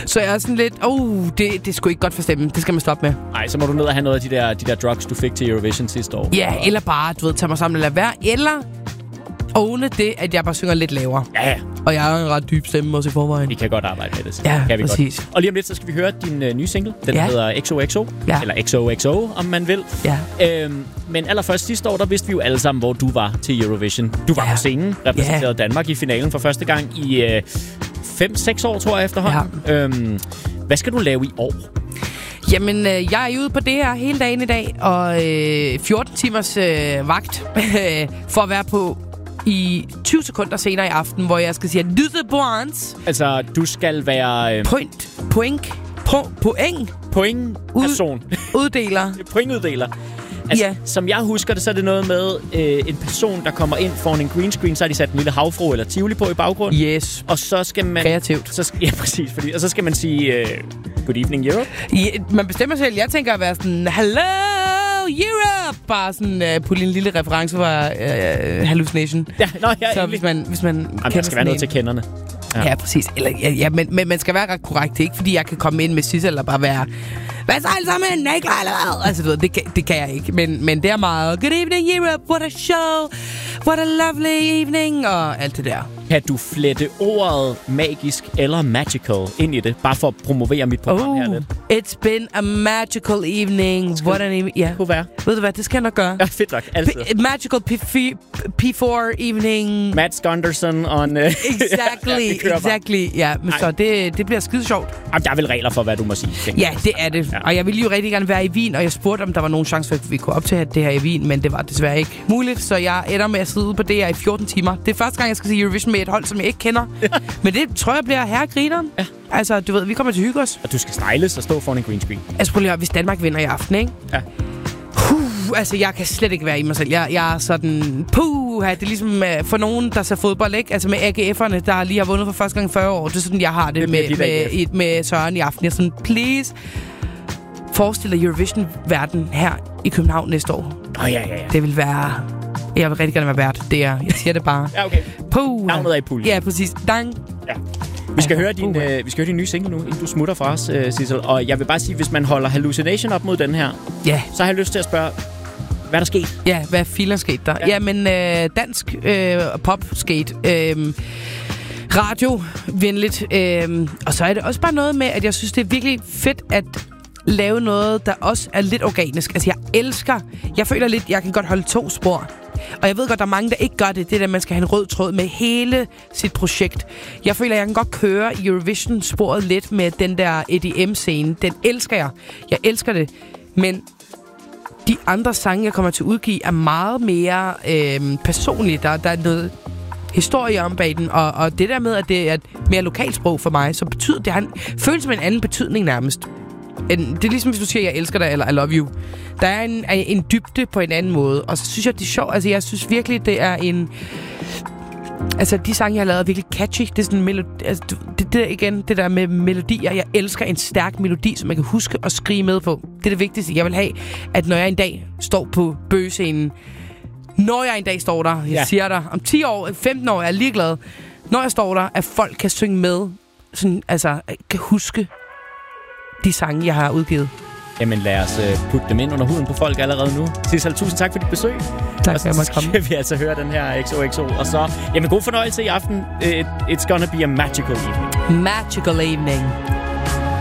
Så jeg er sådan lidt, det er sgu ikke godt for stemmen. Det skal man stoppe med. Nej, så må du ned og have noget af de der drugs, du fik til Eurovision sidste år. Ja, eller bare, tage mig sammen og lade være. Eller ogne det, at jeg bare synger lidt lavere. Ja. Og jeg har en ret dyb stemme også i forvejen. Vi kan godt arbejde med det. Ja, kan vi præcis. Godt. Og lige om lidt, så skal vi høre din nye single. Den hedder XOXO. Ja. Eller XOXO, om man vil. Ja. Men allerførst sidste år, der vidste vi jo alle sammen, hvor du var til Eurovision. Du var på scenen, repræsenterede Danmark i finalen for første gang i 5-6 år, tror jeg efterhånden. Ja. Hvad skal du lave i år? Jamen, jeg er ude på det her hele dagen i dag, og 14 timers vagt for at være på i 20 sekunder senere i aften, hvor jeg skal sige, Lydeborns. Altså, du skal være... Point-person. Uddeler. Pointuddeler. Altså, som jeg husker det, så er det noget med en person, der kommer ind foran en green screen, så har de sat en lille havfru eller tivoli på i baggrunden. Yes. Og så skal man... Kreativt. Ja, præcis. Og så skal man sige, good evening, Europe. Ja, man bestemmer selv. Jeg tænker at være sådan, hello, Europe! Bare sådan putte en lille reference fra Hallucination. Ja, så hvis man jamen, der skal være noget til kenderne. Ja, præcis. Eller, men man skal være ret korrekt. Det er ikke, fordi jeg kan komme ind med sidst eller bare være... Hvad så alle sammen? Er I klar eller hvad? Altså, det kan jeg ikke. Men det er meget... Good evening, Europe. What a show. What a lovely evening. Og alt det der. Kan du flette ordet magisk eller magical ind i det? Bare for at promovere mit program her lidt. It's been a magical evening. What an evening. Ja. Kunne være. Ved du hvad? Det skal jeg nok gøre. Ja, fedt nok. Altid. Magical P4 evening. Matt Skunderson on... Exactly. Ja, men så det bliver skide sjovt. Jamen, der er vel regler for, hvad du må sige. Ja, det er det. Ja. Og jeg ville jo rigtig gerne være i Wien, og jeg spurgte, om der var nogen chance for, at vi kunne optage det her i Wien, men det var desværre ikke muligt, så jeg ender med at sidde ude på det her i 14 timer. Det er første gang, jeg skal se Eurovision med et hold, som jeg ikke kender. Men det tror jeg bliver herregrineren. Ja. Altså, du ved, vi kommer til at hygge os. Og du skal styles og stå foran en green screen. Altså, prøv lige at høre, hvis Danmark vinder i aften, ikke? Ja. Altså, jeg kan slet ikke være i mig selv. Jeg er sådan... det er ligesom for nogen, der ser fodbold, ikke? Altså med AGF'erne, der lige har vundet for første gang i 40 år. Det er sådan, jeg har det med Søren i aften. Jeg er sådan, please, forestil dig Eurovision-verden her i København næste år. Ja. Det vil være... Jeg vil rigtig gerne være vært. Det er... Jeg siger det bare. Ja, okay. Navnet er i puljen. Ja, præcis. Dang. Ja. Vi skal høre din nye single nu, inden du smutter fra os, Sissel. Og jeg vil bare sige, hvis man holder Hallucination op mod den her, så har jeg lyst til at spørge, hvad er der sket? Ja, hvad filer skete der? Ja, men dansk pop skete. Radio-venligt. Og så er det også bare noget med, at jeg synes, det er virkelig fedt at lave noget, der også er lidt organisk. Altså, jeg føler lidt, jeg kan godt holde 2 spor. Og jeg ved godt, der er mange, der ikke gør det. Det er, at man skal have en rød tråd med hele sit projekt. Jeg føler, jeg kan godt køre Eurovision-sporet lidt med den der EDM-scene. Den elsker jeg. Jeg elsker det. Men de andre sange, jeg kommer til at udgive, er meget mere personlige. Der er noget historie om bag den. Og det der med, at det er et mere lokalsprog for mig, så betyder det, føles som en anden betydning nærmest. Det er ligesom, hvis du siger, jeg elsker dig, eller I love you. Der er en dybde på en anden måde. Og så synes jeg, det er sjovt. Altså, jeg synes virkelig, det er en... Altså, de sange, jeg har lavet, er virkelig catchy. Det er sådan en melodi... Altså, det der med melodier. Jeg elsker en stærk melodi, som jeg kan huske at skrige med på. Det er det vigtigste. Jeg vil have, at når jeg en dag står på bøgescenen... Når jeg en dag står der, jeg siger dig, om 10 år, 15 år, jeg er ligeglad. Når jeg står der, at folk kan synge med. Sådan, altså, kan huske de sange, jeg har udgivet. Jamen lad os putte dem ind under huden på folk allerede nu. Sissel, tusind tak for dit besøg. Tak for at jeg måtte komme. Og så skal vi altså høre den her XOXO. Og så, jamen god fornøjelse i aften. It's gonna be a magical evening. Magical evening.